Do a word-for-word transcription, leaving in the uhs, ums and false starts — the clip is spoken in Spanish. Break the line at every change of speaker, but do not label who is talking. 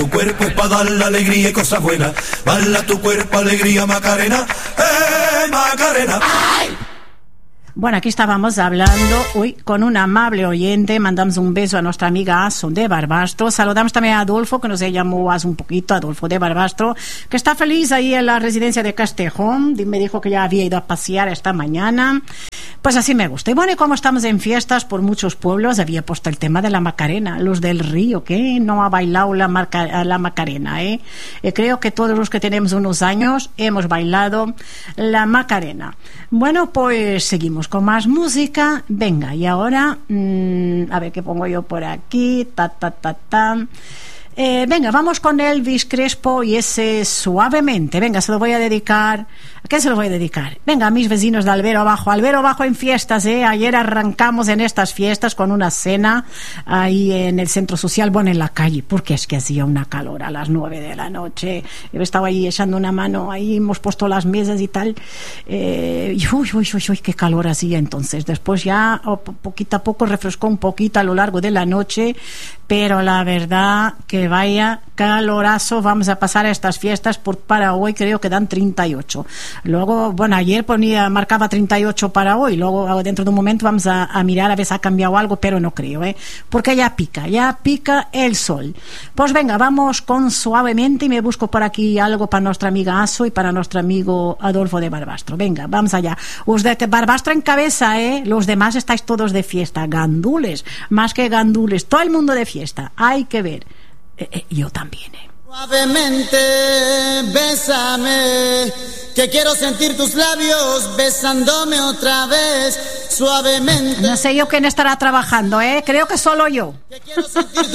Tu cuerpo es para dar la alegría y cosas buenas. Baila tu cuerpo, alegría, Macarena. ¡Eh, Macarena! ¡Ay!
Bueno, aquí estábamos hablando uy, con un amable oyente. Mandamos un beso a nuestra amiga Aso de Barbastro. Saludamos también a Adolfo, que nos llamó hace un poquito, Adolfo de Barbastro, que está feliz ahí en la residencia de Castejón. Me dijo que ya había ido a pasear esta mañana. Pues así me gusta. Y bueno, y como estamos en fiestas por muchos pueblos, había puesto el tema de la Macarena. Los del Río, que no ha bailado la, marca, la Macarena, ¿eh? Y creo que todos los que tenemos unos años hemos bailado la Macarena. Bueno, pues seguimos con más música. Venga, y ahora mmm, a ver qué pongo yo por aquí. Ta, ta, ta, ta. Eh, venga, vamos con Elvis Crespo y ese Suavemente. Venga, se lo voy a dedicar. ¿A qué se lo voy a dedicar? Venga, a mis vecinos de Albero Bajo. Albero Bajo en fiestas, ¿eh? Ayer arrancamos en estas fiestas con una cena ahí en el centro social, bueno, en la calle, porque es que hacía una calor a las nueve de la noche. Yo estaba ahí echando una mano, ahí hemos puesto las mesas y tal. Eh, y uy, uy, uy, uy, qué calor hacía entonces. Después ya, oh, poquito a poco, refrescó un poquito a lo largo de la noche, pero la verdad que vaya calorazo vamos a pasar a estas fiestas. Por, para hoy creo que dan treinta y ocho. Luego, bueno, ayer ponía, marcaba treinta y ocho para hoy. Luego dentro de un momento vamos a, a mirar a ver si ha cambiado algo, pero no creo, ¿eh? Porque ya pica, ya pica el sol. Pues venga, vamos con Suavemente y me busco por aquí algo para nuestra amiga Aso y para nuestro amigo Adolfo de Barbastro. Venga, vamos allá. Os de Barbastro en cabeza, ¿eh? Los demás estáis todos de fiesta. Gandules, más que gandules, todo el mundo de fiesta. Hay que ver. Eh, eh, yo también, ¿eh?
Suavemente, bésame, que quiero sentir tus labios besándome otra vez, suavemente.
No sé yo quién estará trabajando, ¿eh? Creo que solo yo.
Que quiero sentir